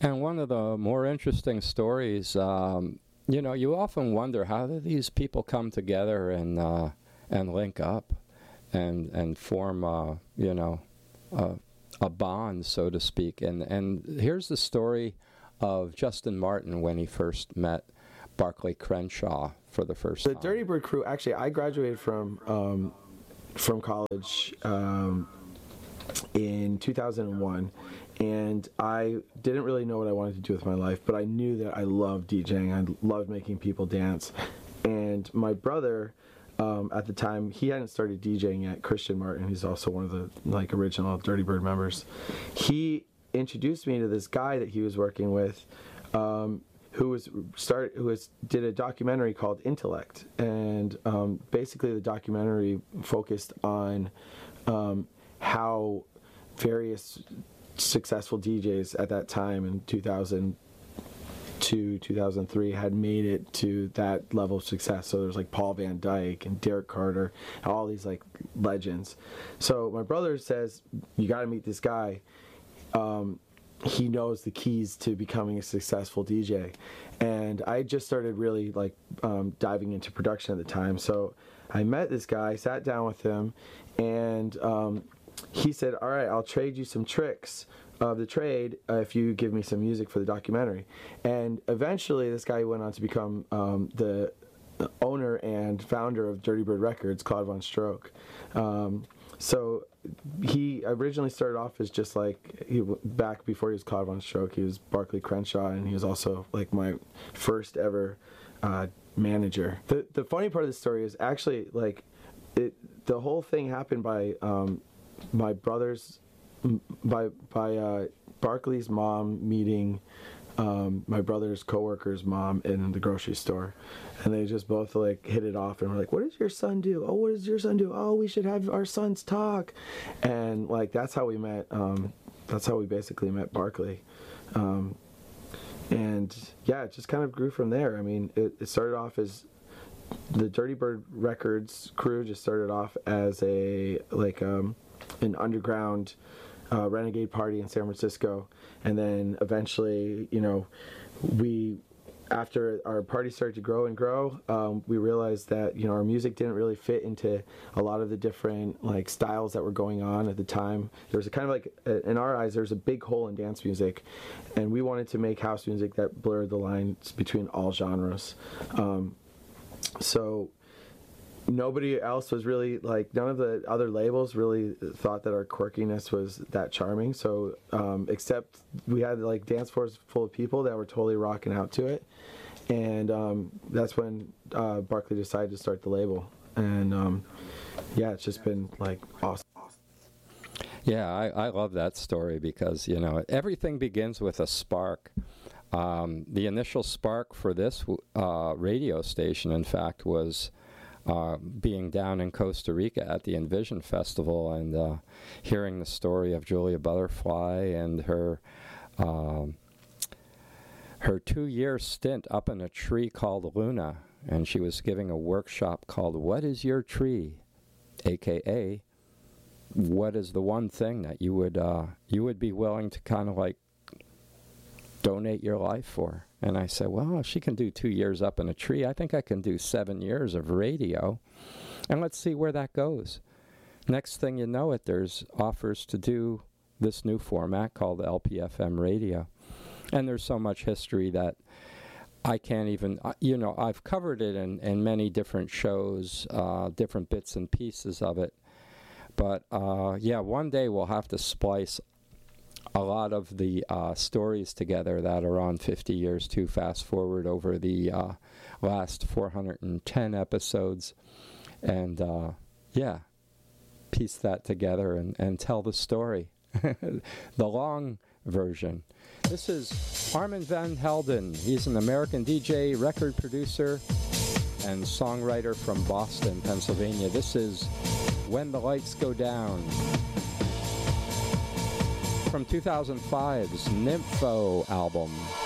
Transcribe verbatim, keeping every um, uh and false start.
And one of the more interesting stories, um, you know, you often wonder, how do these people come together and uh, and link up and and form, uh, you know, uh, a bond, so to speak. And and here's the story of Justin Martin when he first met Barclay Crenshaw for the first the time. The Dirty Bird crew, actually, I graduated from um, from college um, in two thousand one, and I didn't really know what I wanted to do with my life, but I knew that I loved DJing. I loved making people dance. And my brother, um, at the time, he hadn't started DJing yet, Christian Martin, who's also one of the like original Dirty Bird members. He introduced me to this guy that he was working with, um, who was start who was did a documentary called Intellect, and um, basically the documentary focused on um, how various successful D Js at that time in two thousand two, two thousand three had made it to that level of success. So there's like Paul Van Dyke and Derek Carter, all these like legends. So my brother says, you got to meet this guy. Um, he knows the keys to becoming a successful D J. And I just started really like um, diving into production at the time. So I met this guy, sat down with him, and um, he said, all right, I'll trade you some tricks of the trade uh, if you give me some music for the documentary. And eventually this guy went on to become um, the owner and founder of Dirty Bird Records, Claude Von Stroke. Um, so he originally started off as just like, he, back before he was Claude Von Stroke, he was Barclay Crenshaw, and he was also like my first ever uh, manager. The the funny part of the story is actually like, it, the whole thing happened by um, my brother's, by by uh, Barclay's mom meeting um, my brother's coworker's mom in the grocery store, and they just both like hit it off and were like, what does your son do? Oh, what does your son do? Oh, we should have our sons talk. And like that's how we met. Um, that's how we basically met Barclay. Um, and yeah, it just kind of grew from there. I mean, it, it started off as the Dirty Bird Records crew just started off as a like um, an underground Uh, renegade party in San Francisco, and then eventually, you know, we, after our party started to grow and grow, um, we realized that, you know, our music didn't really fit into a lot of the different like styles that were going on at the time. There was a kind of like, in our eyes, there's a big hole in dance music, and we wanted to make house music that blurred the lines between all genres. Um, so nobody else was really like, none of the other labels really thought that our quirkiness was that charming. So um, except we had like dance floors full of people that were totally rocking out to it, and um, that's when uh, Barclay decided to start the label. And um, yeah, it's just been like awesome. Yeah, I, I love that story because, you know, everything begins with a spark. Um, the initial spark for this uh, radio station, in fact, was Uh, being down in Costa Rica at the Envision Festival and uh, hearing the story of Julia Butterfly and her um, her two-year stint up in a tree called Luna, and she was giving a workshop called "What is Your Tree?" A K A what is the one thing that you would uh, you would be willing to kind of like donate your life for? And I said, well, if she can do two years up in a tree, I think I can do seven years of radio. And let's see where that goes. Next thing you know it, there's offers to do this new format called L P F M radio. And there's so much history that I can't even, you know, I've covered it in, in many different shows, uh, different bits and pieces of it. But, uh, yeah, one day we'll have to splice a lot of the uh, stories together that are on fifty years to fast forward over the uh, last four hundred ten episodes, and uh, yeah, piece that together and, and tell the story, the long version. This is Armand Van Helden. He's an American D J, record producer, and songwriter from Boston, Pennsylvania. This is When the Lights Go Down, from two thousand five's Nympho album.